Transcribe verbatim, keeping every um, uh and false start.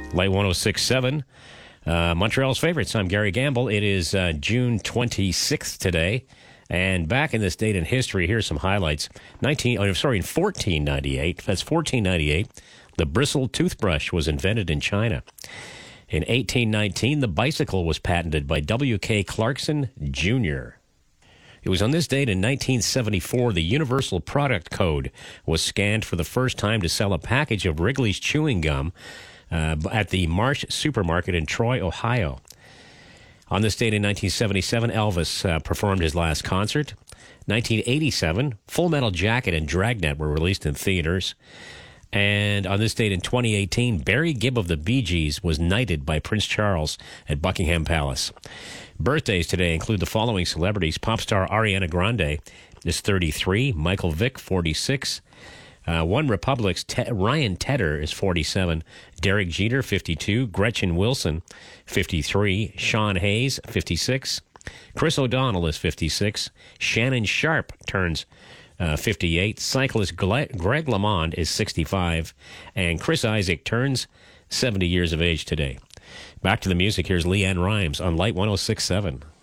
Light one oh six point seven, uh, Montreal's favorites. I'm Gary Gamble. It is uh, June twenty-sixth today. And back in this date in history, here's some highlights. nineteen, oh, sorry, in fourteen ninety-eight, that's fourteen ninety-eight, the bristle toothbrush was invented in China. In eighteen nineteen, the bicycle was patented by W K Clarkson, Junior It was on this date in nineteen seventy-four the Universal Product Code was scanned for the first time to sell a package of Wrigley's chewing gum uh, at the Marsh Supermarket in Troy, Ohio. On this date in nineteen seventy-seven, Elvis uh, performed his last concert. nineteen eighty-seven, Full Metal Jacket and Dragnet were released in theaters. And on this date in twenty eighteen, Barry Gibb of the Bee Gees was knighted by Prince Charles at Buckingham Palace. Birthdays today include the following celebrities. Pop star Ariana Grande is thirty-three, Michael Vick, forty-six, uh, One Republic's Te- Ryan Tedder is forty-seven, Derek Jeter, fifty-two, Gretchen Wilson, fifty-three, Sean Hayes, fifty-six, Chris O'Donnell is fifty-six, Shannon Sharp turns uh, fifty-eight, cyclist Gle- Greg LeMond is sixty-five, and Chris Isaac turns seventy years of age today. Back to the music. Here's Leanne Rimes on Light one oh six point seven.